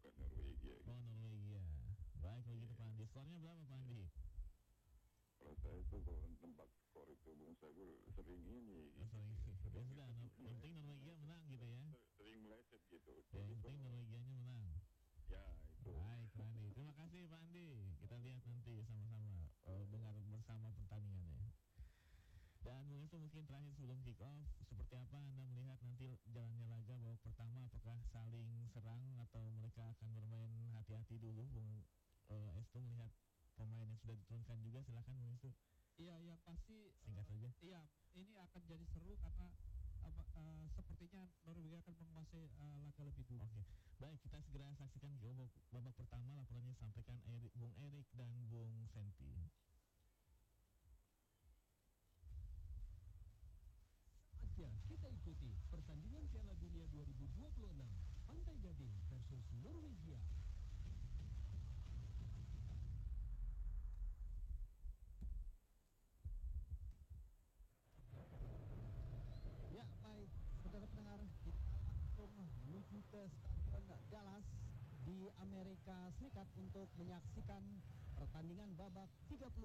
suka Norwegia. Oh, Norwegia. Baik kalau gitu Pak Andi. Skornya berapa Pak Andi? Kalau saya itu kalau tempat skor itu Bung Saiful sering ini. Ya, sorry. Ya sudah, yang penting Norwegia menang gitu ya. Sering meleset gitu. Ya, yang penting Norwegianya menang. Ya itu. Baik Pak Andi. Terima kasih Pak Andi. Kita lihat nanti sama-sama dengar bersama pertandingannya. Dan itu mungkin terakhir sebelum kick off, seperti apa Anda melihat nanti jalannya laga babak pertama, apakah saling serang atau mereka akan bermain hati-hati dulu? Bung Estu melihat pemain yang sudah diturunkan juga, silakan Bung Estu. Iya pasti Singkat saja. Iya, ini akan jadi seru karena sepertinya Norwegia akan menguasai laga lebih dulu. Oke, baik kita segera saksikan babak pertama, laporannya sampaikan Bung Erik dan Bung Senti. Saatnya kita ikuti pertandingan Piala Dunia 2026 Pantai Gading versus Norwegia. Ya baik, saudara pendengar, kita langsung menuju ke Stadion Dallas di Amerika Serikat untuk menyaksikan pertandingan babak 30